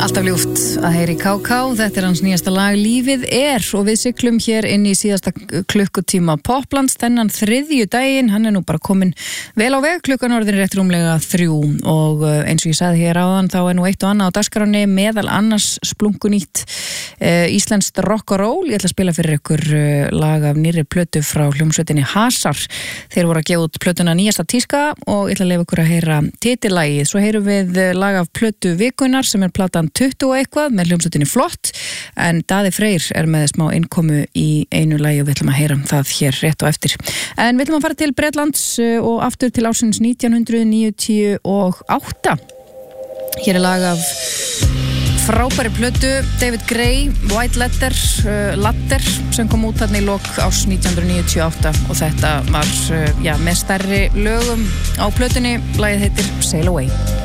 Alltaf ljúft að heyri KK, þetta hans nýjasta lag Lífið og við siglum hér inn í síðasta klukkutíma Poplands þennan þriðju daginn, hann nú bara komin vel á veg, klukkan orðin rétt rúmlega 3 og eins og ég sagði hér áðan þá nú eitt og annað á dagskráni meðal annars splunkunýtt íslenskt rock og roll, ég ætla að spila fyrir ykkur lag af nýrri plötu frá hljómsveitinni Hasar, þeir voru að gefa út plötuna Nýjasta tíska og ég ætla að leyfa ykkur að heyra titillagið, svo heyrum við lag af plötu Vikunar sem platan 20 og eitthvað með hljómsveitinni Flott en Daði Freyr með smá innkomu í einu lagi og við ætlum að heyra það hér rétt og eftir. En við ætlum að fara til Bretlands og aftur til ársins 1998. Hér lag af frábæri plötu David Gray, White Ladder sem kom út þarna í lok árs 1998 og þetta var með stærri lögum á plötunni, lagið heitir Sail Away.